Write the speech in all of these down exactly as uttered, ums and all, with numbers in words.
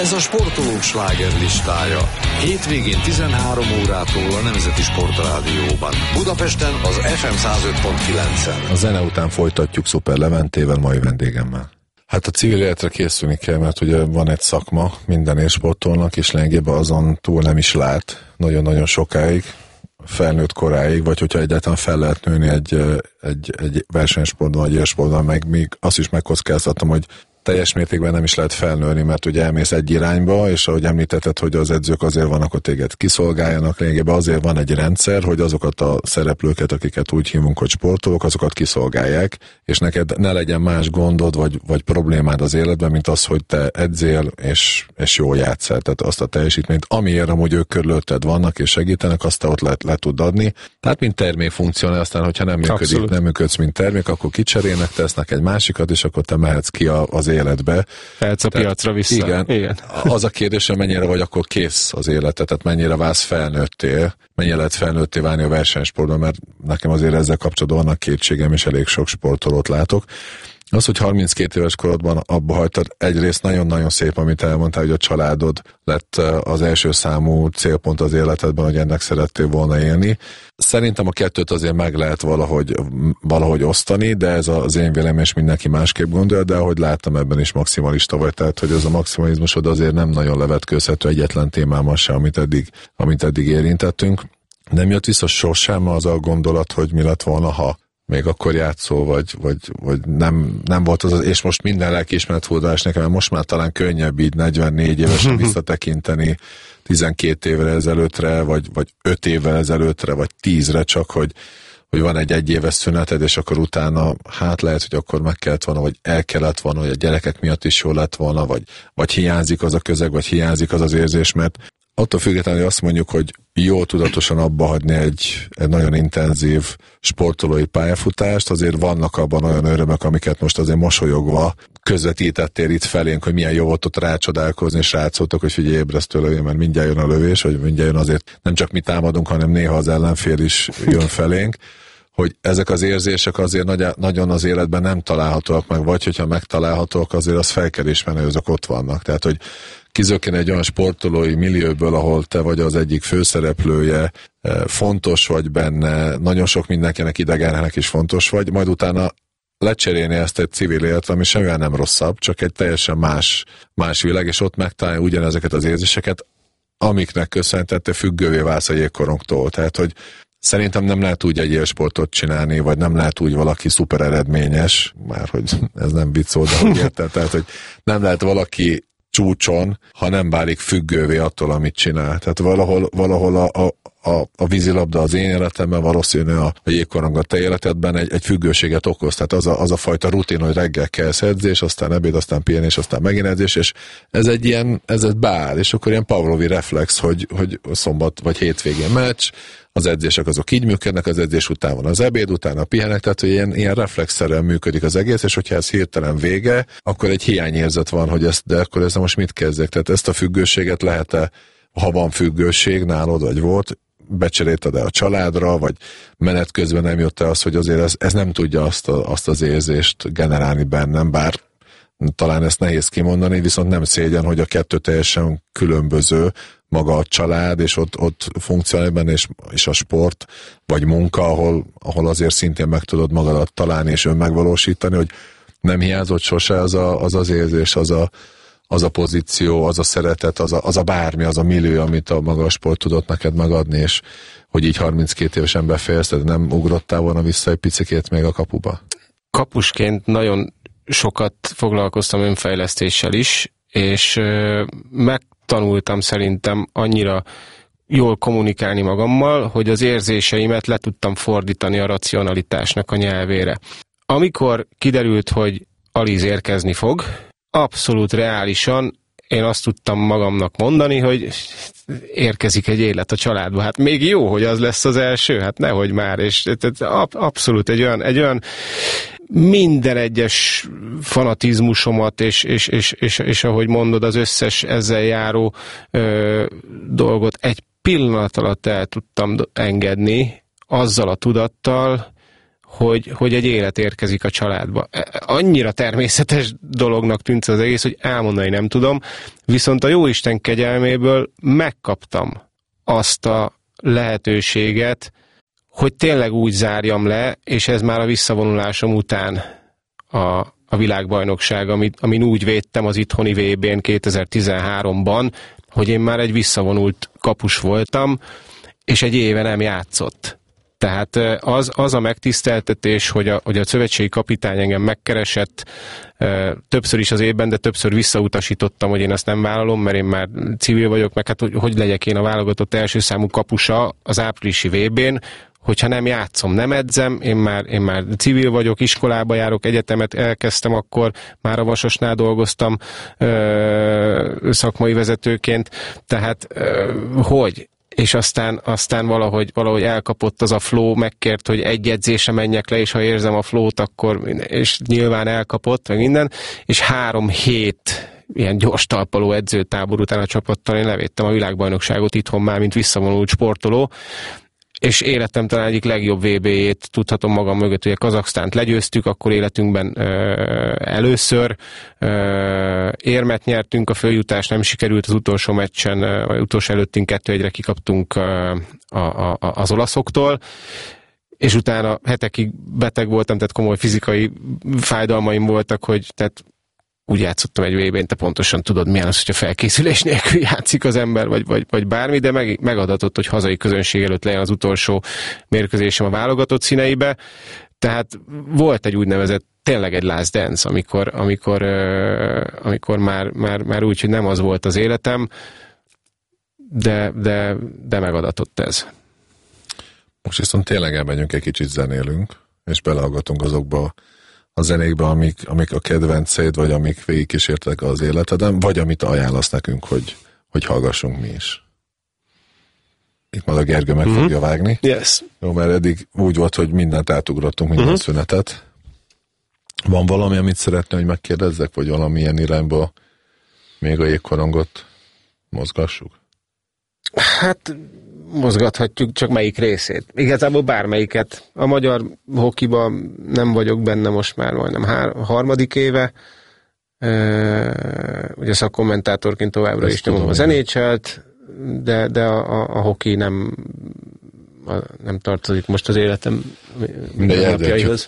Ez a sportolók slágerlistája. Hétvégén tizenhárom órától a Nemzeti Sportrádióban. Budapesten az ef em száz öt pont kilencen. A zene után folytatjuk Szuper Leventével, mai vendégemmel. Hát a civil életre készülni kell, mert ugye van egy szakma minden élsportolnak, és lényegében azon túl nem is lát nagyon-nagyon sokáig, felnőtt koráig, vagy hogyha egyáltalán fel lehet nőni egy, egy, egy versenysportban, vagy élsportban, meg még azt is megkockáztatom, hogy teljes mértékben nem is lehet felnőni, mert ugye elmész egy irányba, és ahogy említetted, hogy az edzők azért vannak, hogy téged kiszolgáljanak, lényegében azért van egy rendszer, hogy azokat a szereplőket, akiket úgy hívunk, hogy sportolók, azokat kiszolgálják, és neked ne legyen más gondod, vagy, vagy problémád az életben, mint az, hogy te edzél, és, és jól játsszál, tehát azt a teljesítményt, amiért amúgy ők körülötted vannak, és segítenek, azt te ott le, le tud adni. Tehát mint termék funkcionál, aztán, hogyha nem működik, Abszolút. nem működsz, mint termék, akkor kicserélnek, tesznek egy másikat, és akkor te mehetsz ki az életbe. Felsz a tehát, piacra vissza. Igen, igen. Az a kérdés, hogy mennyire vagy akkor kész az életet, tehát mennyire válsz felnőttél, mennyire lehet felnőtté válni a versenysportban, mert nekem azért ezzel kapcsolatban vannak kétségem, és elég sok sportolót látok. Az, hogy harminckét éves korodban abba hagytad, egyrészt nagyon-nagyon szép, amit elmondtál, hogy a családod lett az első számú célpont az életedben, hogy ennek szerettél volna élni. Szerintem a kettőt azért meg lehet valahogy, valahogy osztani, de ez az én véleményem, és mindenki másképp gondolja, de ahogy láttam, ebben is maximalista vagy, tehát hogy ez a maximalizmusod azért nem nagyon levetkőzhető egyetlen témában se, amit eddig, amit eddig érintettünk. Nem jött vissza sosem az a gondolat, hogy mi lett volna, ha még akkor játszol, vagy, vagy, vagy nem, nem volt az, és most minden lelkiismeret fordulás nekem, mert most már talán könnyebb így negyvennégy évesen visszatekinteni tizenkét évre ezelőttre, vagy, vagy öt évvel ezelőttre, vagy tízre, csak hogy, hogy van egy egyéves szüneted, és akkor utána, hát lehet, hogy akkor meg kellett volna, vagy el kellett volna, hogy a gyerekek miatt is jó lett volna, vagy, vagy hiányzik az a közeg, vagy hiányzik az az érzés, mert attól függetlenül azt mondjuk, hogy jó tudatosan abba hagyni egy, egy nagyon intenzív sportolói pályafutást, azért vannak abban olyan örömök, amiket most azért mosolyogva közvetítettél itt felénk, hogy milyen jó volt ott rácsodálkozni, és rátszóltak, hogy figyelj, ébresztő lövés, mert mindjárt jön a lövés, hogy mindjárt jön azért nem csak mi támadunk, hanem néha az ellenfél is jön felénk, hogy ezek az érzések azért nagy, nagyon az életben nem találhatóak meg, vagy hogyha megtalálhatóak, azért az fel kell ismerni, hogy azok ott vannak. Tehát, hogy kizökken egy olyan sportolói millióból, ahol te vagy az egyik főszereplője, fontos vagy benne, nagyon sok mindenkinek, idegennek is fontos vagy, majd utána lecserélni ezt egy civil életre, ami semmivel nem rosszabb, csak egy teljesen más, más világ, és ott megtalálni ugyanezeket az érzéseket, amiknek köszönhetően te függővé válsz a jégkorongtól. Tehát, hogy szerintem nem lehet úgy egy élsportot csinálni, vagy nem lehet úgy valaki szuper eredményes, már hogy ez nem vicc szó, de hogy érted, tehát, hogy nem lehet valaki csúcson, ha nem válik függővé attól, amit csinál. Tehát valahol, valahol a, a, a, a vízilabda az én életemben, valószínű a, a jégkorong a te életedben egy, egy függőséget okoz. Tehát az a, az a fajta rutin, hogy reggel kelsz edzés, aztán ebéd, aztán pihenés, aztán megint edzés, és ez egy ilyen, ez egy beáll, és akkor ilyen Pavlovi reflex, hogy, hogy szombat vagy hétvégén meccs, az edzések azok így működnek, az edzés után van az ebéd, utána pihenek, tehát hogy ilyen, ilyen reflexszerűen működik az egész, és hogyha ez hirtelen vége, akkor egy hiányérzet van, hogy ezt, de akkor ezzel most mit kezdjek? Tehát ezt a függőséget lehet-e, ha van függőség nálad, vagy volt, becserélted-e a családra, vagy menet közben nem jött el az, hogy azért ez, ez nem tudja azt, a, azt az érzést generálni bennem, bár talán ezt nehéz kimondani, viszont nem szégyen, hogy a kettő teljesen különböző, maga a család, és ott, ott funkcionál benne, és, és a sport, vagy munka, ahol, ahol azért szintén meg tudod magadat találni, és önmegvalósítani, hogy nem hiányzott sose az a, az, az érzés, az a, az a pozíció, az a szeretet, az a, az a bármi, az a millió, amit a maga a sport tudott neked megadni, és hogy így harminckét évesen befejezted, nem ugrottál volna vissza egy picikét még a kapuba? Kapusként nagyon sokat foglalkoztam önfejlesztéssel is, és megtanultam szerintem annyira jól kommunikálni magammal, hogy az érzéseimet le tudtam fordítani a racionalitásnak a nyelvére. Amikor kiderült, hogy Aliz érkezni fog, abszolút reálisan én azt tudtam magamnak mondani, hogy érkezik egy élet a családba. Hát még jó, hogy az lesz az első, hát nehogy már, és abszolút egy olyan, egy olyan minden egyes fanatizmusomat, és, és, és, és, és ahogy mondod, az összes ezzel járó ö, dolgot egy pillanat alatt el tudtam engedni, azzal a tudattal, hogy, hogy egy élet érkezik a családba. Annyira természetes dolognak tűnt az egész, hogy elmondani nem tudom, viszont a Jóisten kegyelméből megkaptam azt a lehetőséget, hogy tényleg úgy zárjam le, és ez már a visszavonulásom után a, a világbajnokság, amit, amin úgy védtem az itthoni vé bén kétezer-tizenháromban, hogy én már egy visszavonult kapus voltam, és egy éve nem játszott. Tehát az, az a megtiszteltetés, hogy a, hogy a szövetségi kapitány engem megkeresett többször is az évben, de többször visszautasítottam, hogy én azt nem vállalom, mert én már civil vagyok, meg hát hogy, hogy legyek én a válogatott első számú kapusa az áprilisi vé bén, hogyha nem játszom, nem edzem, én már, én már civil vagyok, iskolába járok, egyetemet elkezdtem, akkor már a Vasasnál dolgoztam ö, szakmai vezetőként, tehát ö, hogy? És aztán, aztán valahogy, valahogy elkapott az a flow, megkért, hogy egy edzésre menjek le, és ha érzem a flow-t, akkor, és nyilván elkapott, meg minden, és három hét ilyen gyors talpaló edzőtábor után a csapattal én levédtem a világbajnokságot itthon már, mint visszavonult sportoló, és életem talán egyik legjobb vé béjét tudhatom magam mögött, ugye Kazaksztánt legyőztük, akkor életünkben ö, először ö, érmet nyertünk, a följutás nem sikerült az utolsó meccsen, vagy utolsó előttünk kettő egyre kikaptunk ö, a, a, az olaszoktól, és utána hetekig beteg voltam, tehát komoly fizikai fájdalmaim voltak, hogy tehát úgy játszottam egy vé bén, te pontosan tudod, milyen az, hogyha felkészülés nélkül játszik az ember, vagy, vagy, vagy bármi, de meg, megadatott, hogy hazai közönség előtt legyen az utolsó mérkőzésem a válogatott színeibe. Tehát volt egy úgynevezett, tényleg egy last dance, amikor, amikor, uh, amikor már, már, már úgy, hogy nem az volt az életem, de, de, de megadatott ez. Most viszont tényleg elmegyünk, egy kicsit zenélünk, és belehallgatunk azokba a zenékbe, amik, amik a kedvenceid, vagy amik végigkísértek az életeden, vagy amit ajánlasz nekünk, hogy, hogy hallgassunk mi is. Itt majd a Gergő meg mm-hmm. fogja vágni. Yes. Jó, mert eddig úgy volt, hogy mindent átugrottunk, minden mm-hmm. szünetet. Van valami, amit szeretné, hogy megkérdezzek, vagy valamilyen irányba még a jégkorongot mozgassuk? Hát mozgathatjuk, csak melyik részét. Igazából bármelyiket. A magyar hokiban nem vagyok benne most már majdnem hár, harmadik éve. E, ugye szakkommentátorként továbbra Ezt is nyomom az en há el-t, de, de a, a, a hoki nem, a, nem tartozik most az életem minden napjaihoz.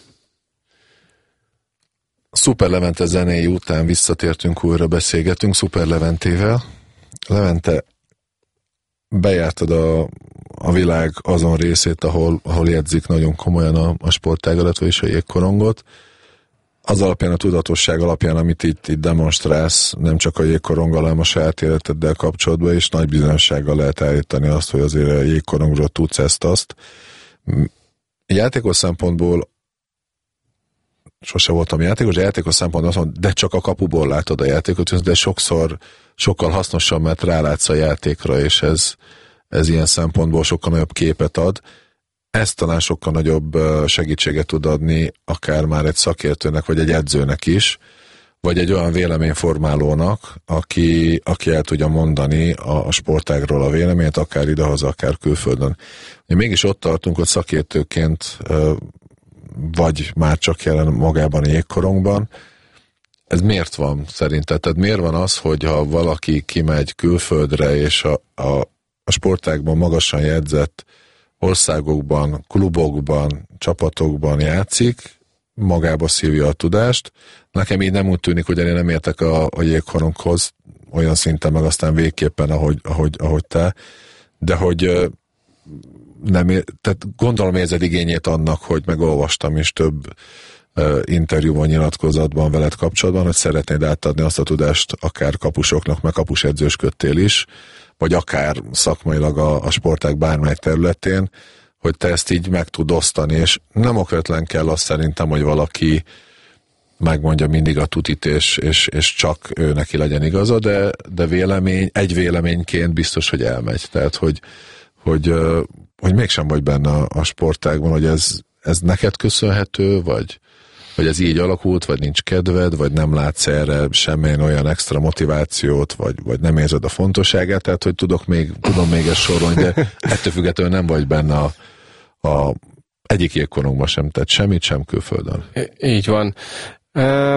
Szuper Levente zenéi után visszatértünk, újra beszélgetünk Szuper Leventével. Levente, bejártad a, a világ azon részét, ahol, ahol jegyzik nagyon komolyan a, a sportágadat, vagyis a jégkorongot. Az alapján, a tudatosság alapján, amit itt, itt demonstrálsz, nem csak a jégkoronggal, hanem a saját életeddel kapcsolatban, és nagy bizonyossággal lehet állítani azt, hogy azért a jégkorongról tudsz ezt-azt. Játékos szempontból sose voltam játékos, de játékos szempontból azt mondom, de csak a kapuból látod a játékot, de sokszor sokkal hasznosabb, mert rálátsz a játékra, és ez, ez ilyen szempontból sokkal nagyobb képet ad. Ez talán sokkal nagyobb segítséget tud adni akár már egy szakértőnek, vagy egy edzőnek is, vagy egy olyan véleményformálónak, aki, aki el tudja mondani a, a sportágról a véleményt, akár idehaza, akár külföldön. Mi mégis ott tartunk, hogy szakértőként vagy már csak jelen magában a jégkorongban. Ez miért van szerinted? Tehát miért van az, hogy ha valaki kimegy külföldre, és a, a, a sportágban magasan jegyzett országokban, klubokban, csapatokban játszik, magába szívja a tudást. Nekem így nem úgy tűnik, hogy én nem értek a, a jégkoronghoz olyan szinten, meg aztán végképpen, ahogy, ahogy, ahogy te, de hogy nem, tehát gondolom érzed igényét annak, hogy megolvastam is több uh, interjúban, nyilatkozatban veled kapcsolatban, hogy szeretnéd átadni azt a tudást akár kapusoknak, meg kapusedzősködtél is, vagy akár szakmailag a, a sportág bármely területén, hogy te ezt így meg tud osztani, és nem okvetlen kell azt szerintem, hogy valaki megmondja mindig a tutit, és, és, és csak ő neki legyen igaza, de, de vélemény, egy véleményként biztos, hogy elmegy. Tehát, hogy, hogy, hogy mégsem vagy benne a, a sportágban, hogy ez, ez neked köszönhető, vagy, vagy ez így alakult, vagy nincs kedved, vagy nem látsz erre semmilyen olyan extra motivációt, vagy, vagy nem érzed a fontosságát, tehát, hogy tudok még, tudom még ezt sorolni, de ettől függetlenül nem vagy benne a, a Egyik jégkorunkban sem tett semmit, sem külföldön. Így van. Uh,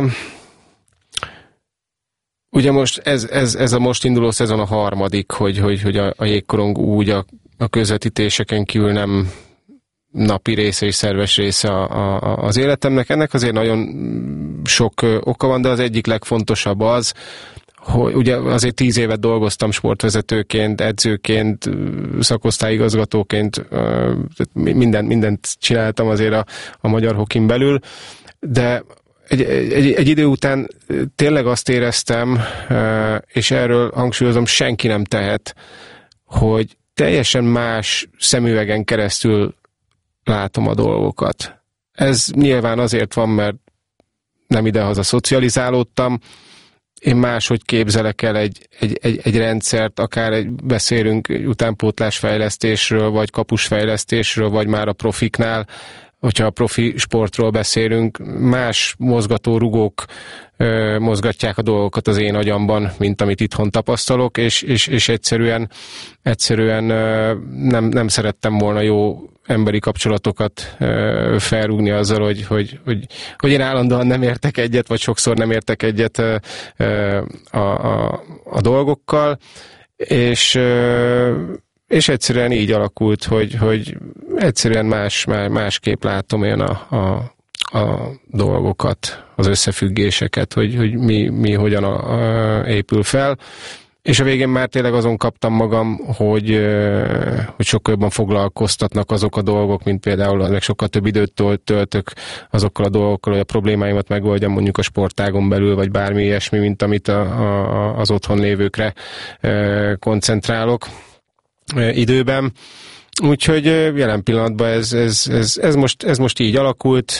ugye most ez, ez, ez a most induló szezon a harmadik, hogy, hogy, hogy a, a jégkorong úgy a, a közvetítéseken kívül nem napi része és szerves része a, a, az életemnek. Ennek azért nagyon sok oka van, de az egyik legfontosabb az, hogy ugye azért tíz évet dolgoztam sportvezetőként, edzőként, szakosztályigazgatóként, minden, mindent csináltam azért a, a magyar hokin belül, de egy, egy, egy idő után tényleg azt éreztem, és erről hangsúlyozom, senki nem tehet, hogy teljesen más szemüvegen keresztül látom a dolgokat. Ez nyilván azért van, mert nem idehaza szocializálódtam, én máshogy képzelek el egy, egy, egy, egy rendszert, akár egy, beszélünk utánpótlásfejlesztésről, vagy kapusfejlesztésről, vagy már a profiknál, hogyha a profi sportról beszélünk, más mozgatórugók ö, mozgatják a dolgokat az én agyamban, mint amit itthon tapasztalok, és, és, és egyszerűen, egyszerűen ö, nem, nem szerettem volna jó emberi kapcsolatokat ö, felrúgni azzal, hogy, hogy, hogy, hogy én állandóan nem értek egyet, vagy sokszor nem értek egyet ö, ö, a, a, a dolgokkal, és ö, és egyszerűen így alakult, hogy, hogy egyszerűen más, másképp látom én a, a, a dolgokat, az összefüggéseket, hogy, hogy mi, mi hogyan a, a, épül fel. És a végén már tényleg azon kaptam magam, hogy, hogy sokkal jobban foglalkoztatnak azok a dolgok, mint például, meg sokkal több időt töltök azokkal a dolgokkal, hogy a problémáimat megoldjam mondjuk a sportágon belül, vagy bármi ilyesmi, mint amit a, a, az otthon lévőkre koncentrálok időben. Úgyhogy jelen pillanatban ez, ez, ez, ez, most, ez most így alakult.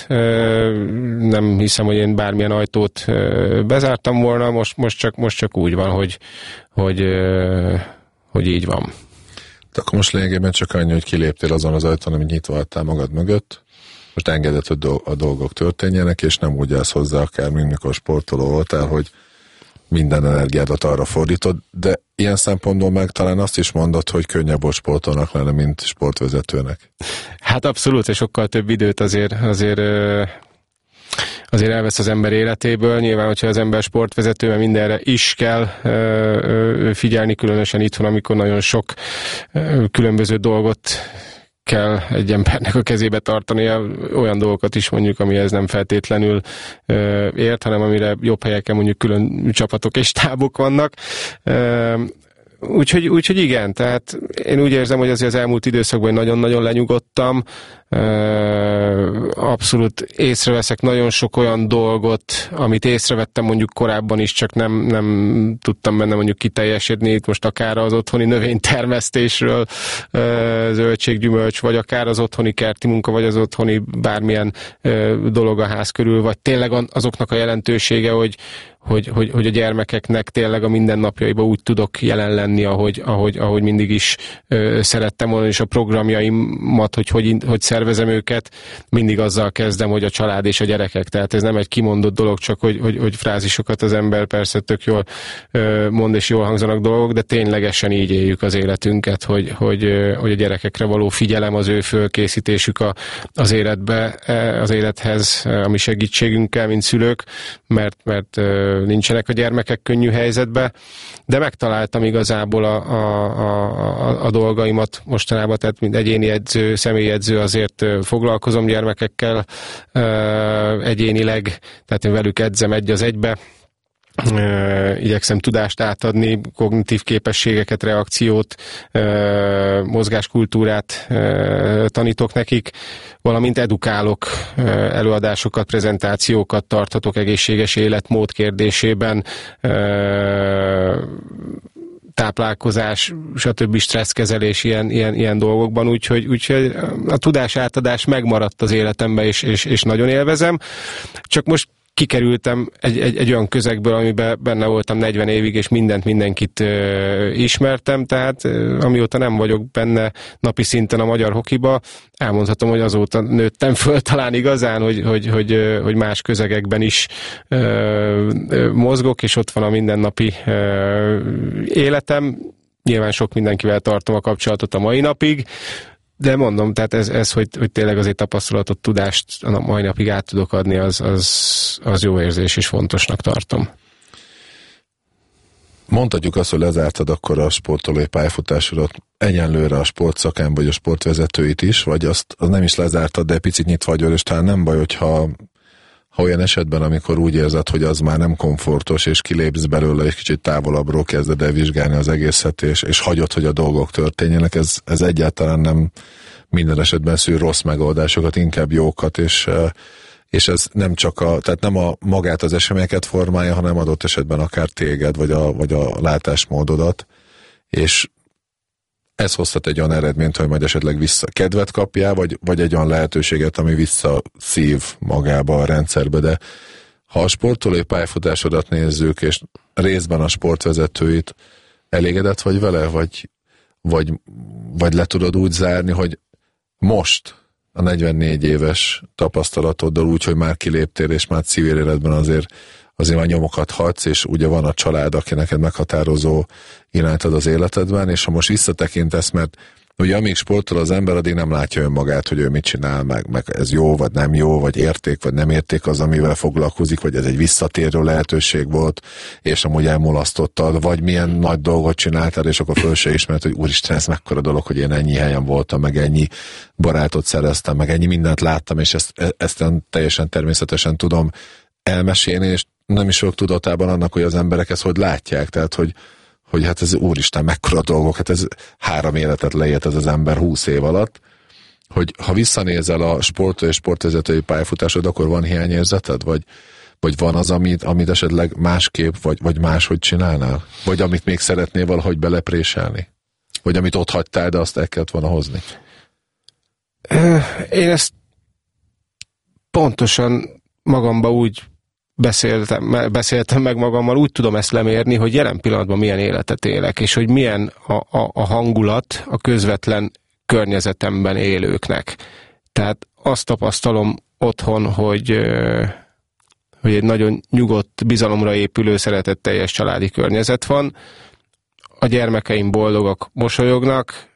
Nem hiszem, hogy én bármilyen ajtót bezártam volna, most, most, csak, most csak úgy van, hogy, hogy, hogy így van. De akkor most lényegében csak annyi, hogy kiléptél azon az ajtón, amit nyitva hagytál magad mögött. Most engedett, hogy a dolgok történjenek, és nem úgy állsz hozzá, akár mikor sportoló voltál, hogy minden energiádat arra fordítod, de ilyen szempontból meg talán azt is mondod, hogy könnyebb volt sportolnak lenni, mint sportvezetőnek. Hát abszolút, és sokkal több időt azért, azért, azért elvesz az ember életéből. Nyilván, hogyha az ember sportvezető, mert mindenre is kell figyelni, különösen itthon, amikor nagyon sok különböző dolgot kell egy embernek a kezébe tartania, olyan dolgokat is mondjuk, amihez nem feltétlenül ö, ért, hanem amire jobb helyeken mondjuk külön csapatok és tábok vannak. Ö, Úgyhogy, úgyhogy igen, tehát én úgy érzem, hogy azért az elmúlt időszakban nagyon-nagyon lenyugodtam, abszolút észreveszek nagyon sok olyan dolgot, amit észrevettem mondjuk korábban is, csak nem, nem tudtam benne mondjuk kiteljesedni, itt most akár az otthoni növénytermesztésről, zöldséggyümölcs, vagy akár az otthoni kerti munka, vagy az otthoni bármilyen dolog a ház körül, vagy tényleg azoknak a jelentősége, hogy Hogy, hogy, hogy a gyermekeknek tényleg a mindennapjaiban úgy tudok jelen lenni, ahogy, ahogy, ahogy mindig is ö, szerettem volna, és a programjaimat, hogy, hogy hogy szervezem őket, mindig azzal kezdem, hogy a család és a gyerekek. Tehát ez nem egy kimondott dolog, csak hogy, hogy, hogy frázisokat az ember persze tök jól ö, mond, és jól hangzanak dolgok, de ténylegesen így éljük az életünket, hogy, hogy, ö, hogy a gyerekekre való figyelem, az ő fölkészítésük a, az életbe, az élethez, a mi segítségünkkel, mint szülők, mert, mert ö, nincsenek a gyermekek könnyű helyzetbe, de megtaláltam igazából a, a, a, a dolgaimat mostanában, tehát mint egyéni edző, személyi edző azért foglalkozom gyermekekkel egyénileg, tehát én velük edzem egy az egybe, igyekszem tudást átadni, kognitív képességeket, reakciót, mozgáskultúrát tanítok nekik, valamint edukálok, előadásokat, prezentációkat tarthatok egészséges életmód kérdésében, táplálkozás, stb. Stresszkezelés ilyen, ilyen, ilyen dolgokban, úgyhogy, úgyhogy a tudás átadás megmaradt az életemben, és, és, és nagyon élvezem. Csak most kikerültem egy, egy, egy olyan közegből, amiben benne voltam negyven évig, és mindent, mindenkit ö, ismertem, tehát ö, amióta nem vagyok benne napi szinten a magyar hokiba, elmondhatom, hogy azóta nőttem föl talán igazán, hogy, hogy, hogy, ö, hogy más közegekben is ö, ö, mozgok, és ott van a mindennapi ö, életem. Nyilván sok mindenkivel tartom a kapcsolatot a mai napig, de mondom, tehát ez, ez hogy, hogy tényleg azért tapasztalatot, tudást a mai napig át tudok adni, az, az, az jó érzés, és fontosnak tartom. Mondhatjuk azt, hogy lezártad akkor a sportolói pályafutásodat egyenlőre a sportszakán, vagy a sportvezetőit is, vagy azt az nem is lezártad, de picit nyitva vagy, és talán nem baj, hogyha ha olyan esetben, amikor úgy érzed, hogy az már nem komfortos, és kilépsz belőle, és kicsit távolabbról kezded el vizsgálni az egészet, és, és hagyod, hogy a dolgok történjenek, ez, ez egyáltalán nem minden esetben szűr rossz megoldásokat, inkább jókat, és, és ez nem csak a, tehát nem a magát az eseményeket formálja, hanem adott esetben akár téged, vagy a, vagy a látásmódodat, és ez hozhat egy olyan eredményt, hogy majd esetleg vissza kedvet kapjál, vagy, vagy egy olyan lehetőséget, ami visszaszív magába a rendszerbe, de ha a sportolói pályafutásodat nézzük, és részben a sportvezetőit, elégedett vagy vele, vagy, vagy, vagy le tudod úgy zárni, hogy most a negyvennégy éves tapasztalatoddal úgy, hogy már kiléptél, és már civil életben azért azért már nyomokat hadsz, és ugye van a család, aki neked meghatározó irányt ad az életedben, és ha most visszatekintesz, mert ugye amíg sportol az ember, addig nem látja önmagát, hogy ő mit csinál, meg, meg ez jó, vagy nem jó, vagy érték, vagy nem érték az, amivel foglalkozik, vagy ez egy visszatérő lehetőség volt, és amúgy elmulasztottad, vagy milyen nagy dolgot csináltál, és akkor föl se ismert, hogy úristen, ez mekkora dolog, hogy én ennyi helyen voltam, meg ennyi barátot szereztem, meg ennyi mindent láttam, és ezt, ezt teljesen természetesen tudom elmesélni, és nem is vagyok tudatában annak, hogy az emberek ezt hogy látják, tehát, hogy, hogy hát ez úristen, mekkora dolgok, hát ez három életet leélt ez az ember húsz év alatt, hogy ha visszanézel a sport és sportvezetői pályafutásod, akkor van hiányérzeted, vagy, vagy van az, amit, amit esetleg másképp, vagy, vagy máshogy csinálnál? Vagy amit még szeretnél valahogy belepréselni? Vagy amit ott hagytál, de azt el kellett volna hozni? Én ezt pontosan magamba úgy Beszéltem, beszéltem meg magammal, úgy tudom ezt lemérni, hogy jelen pillanatban milyen életet élek, és hogy milyen a, a, a hangulat a közvetlen környezetemben élőknek. Tehát azt tapasztalom otthon, hogy, hogy egy nagyon nyugodt, bizalomra épülő, szeretetteljes családi környezet van. A gyermekeim boldogak, mosolyognak,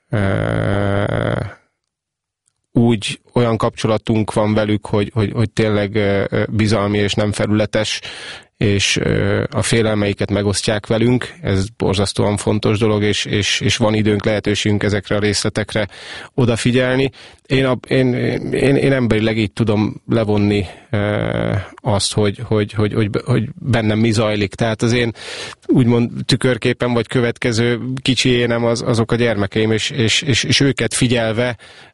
úgy olyan kapcsolatunk van velük, hogy, hogy, hogy tényleg bizalmi és nem felületes, és a félelmeiket megosztják velünk, ez borzasztóan fontos dolog, és, és, és van időnk, lehetőségünk ezekre a részletekre odafigyelni. Én, a, én, én, én emberileg így tudom levonni azt, hogy, hogy, hogy, hogy, hogy bennem mi zajlik. Tehát az én úgymond tükörképen vagy következő kicsi énem az, azok a gyermekeim, és, és, és, és őket figyelve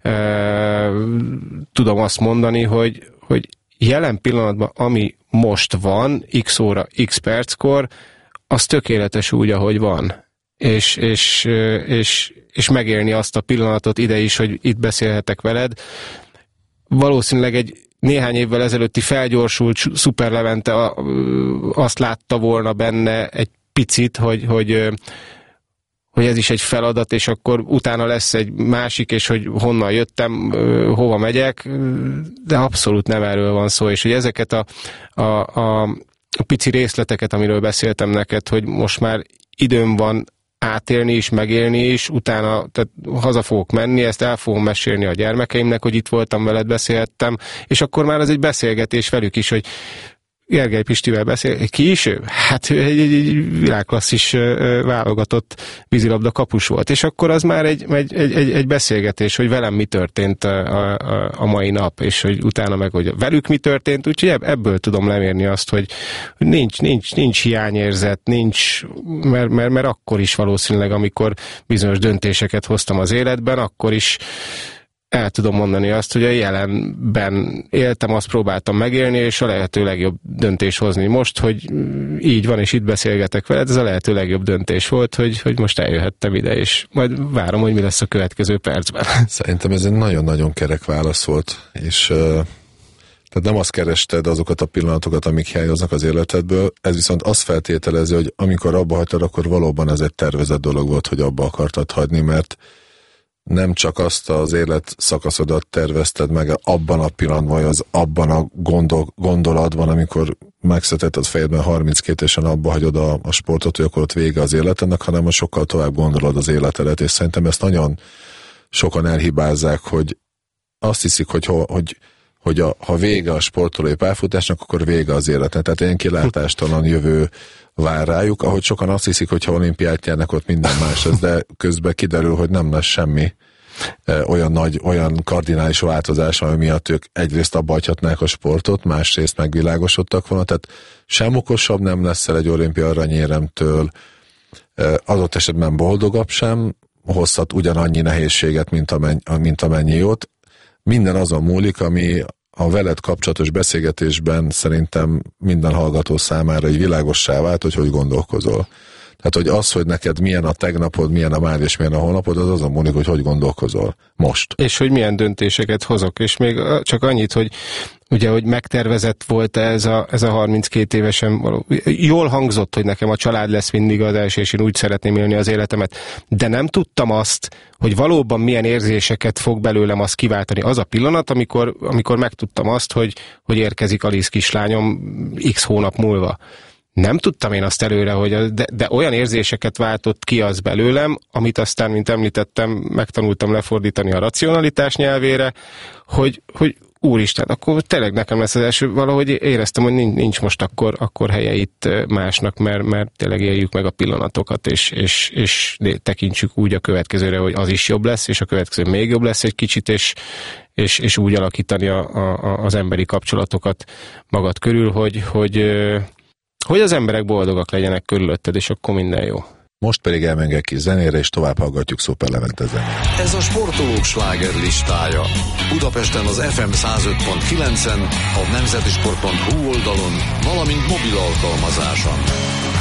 tudom azt mondani, hogy, hogy jelen pillanatban, ami most van, x óra, x perckor, az tökéletes úgy, ahogy van. És, és, és, és megélni azt a pillanatot ide is, hogy itt beszélhetek veled. Valószínűleg egy néhány évvel ezelőtti felgyorsult Szuper Levente azt látta volna benne egy picit, hogy, hogy hogy ez is egy feladat, és akkor utána lesz egy másik, és hogy honnan jöttem, hova megyek, de abszolút nem erről van szó, és hogy ezeket a, a, a pici részleteket, amiről beszéltem neked, hogy most már időm van átélni is, megélni is, utána tehát haza fogok menni, ezt el fogom mesélni a gyermekeimnek, hogy itt voltam veled, beszélhettem, és akkor már ez egy beszélgetés velük is, hogy Gergely Pistivel beszél. Ki is ő? Hát ő egy, egy világklasszis válogatott vízilabda kapus volt. És akkor az már egy, egy, egy, egy beszélgetés, hogy velem mi történt a, a, a mai nap, és hogy utána meg, hogy velük mi történt, úgyhogy ebből tudom lemérni azt, hogy nincs, nincs, nincs hiányérzet, nincs, mert, mert, mert akkor is valószínűleg, amikor bizonyos döntéseket hoztam az életben, akkor is el tudom mondani azt, hogy a jelenben éltem, azt próbáltam megélni, és a lehető legjobb döntés hozni. Most, hogy így van, és itt beszélgetek veled, ez a lehető legjobb döntés volt, hogy, hogy most eljöhettem ide, és majd várom, hogy mi lesz a következő percben. Szerintem ez egy nagyon-nagyon kerek válasz volt, és uh, tehát nem azt kerested azokat a pillanatokat, amik hiányoznak az életedből, ez viszont azt feltételezi, hogy amikor abba hagytad, akkor valóban ez egy tervezett dolog volt, hogy abba akartad hagyni, mert nem csak azt az élet szakaszodat tervezted meg abban a pillanatban, vagy az abban a gondol, gondolatban, amikor megszületett az fejedben harminckét évesen abba hagyod a, a sportot, hogy akkor ott vége az életednek, hanem sokkal tovább gondolod az életedet, és szerintem ezt nagyon sokan elhibázzák, hogy azt hiszik, hogy, hogy, hogy a, ha vége a sportolói pályafutásnak, akkor vége az életnek. Tehát ilyen kilátástalan jövő vár rájuk, ahogy sokan azt hiszik, hogy ha olimpiát nyernek, ott minden más lesz, de közben kiderül, hogy nem lesz semmi olyan nagy, olyan kardinális változás, ami miatt ők egyrészt abba hagyhatnák a sportot, másrészt megvilágosodtak volna, tehát sem okosabb nem leszel egy olimpia aranyéremtől, adott esetben boldogabb sem, hozhat ugyanannyi nehézséget, mint amennyi, mint amennyi jót. Minden azon múlik, ami a veled kapcsolatos beszélgetésben szerintem minden hallgató számára egy világossá vált, hogy hogy gondolkozol. Tehát, hogy az, hogy neked milyen a tegnapod, milyen a már és milyen a holnapod, az azon múlik, hogy hogy gondolkozol most. És hogy milyen döntéseket hozok. És még csak annyit, hogy ugye, hogy megtervezett volt ez a, ez a harminckét évesen való. Jól hangzott, hogy nekem a család lesz mindig az első, és én úgy szeretném élni az életemet, de nem tudtam azt, hogy valóban milyen érzéseket fog belőlem azt kiváltani. Az a pillanat, amikor, amikor megtudtam azt, hogy, hogy érkezik Alice kislányom x hónap múlva. Nem tudtam én azt előre, hogy az, de, de olyan érzéseket váltott ki az belőlem, amit aztán, mint említettem, megtanultam lefordítani a racionalitás nyelvére, hogy, hogy úristen, akkor tényleg nekem lesz az első, valahogy éreztem, hogy nincs, nincs most akkor, akkor helye itt másnak, mert, mert tényleg éljük meg a pillanatokat, és, és, és tekintsük úgy a következőre, hogy az is jobb lesz, és a következő még jobb lesz egy kicsit, és, és, és úgy alakítani a, a, az emberi kapcsolatokat magad körül, hogy, hogy hogy az emberek boldogak legyenek körülötted, és akkor minden jó. Most pedig elmegyek ki zenére, és tovább hallgatjuk Szuper Levente zenét. Ez a sportolók sláger listája. Budapesten az ef em száz öt pont kilencen, a nemzetisport pont hu oldalon, valamint mobil alkalmazáson.